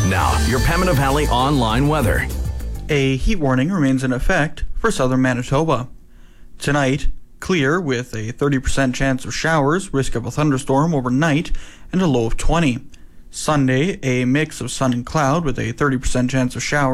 Now, your Pembina Valley online weather. A heat warning remains in effect for southern Manitoba. Tonight, clear with a 30% chance of showers, risk of a thunderstorm overnight, and a low of 20. Sunday, a mix of sun and cloud with a 30% chance of showers.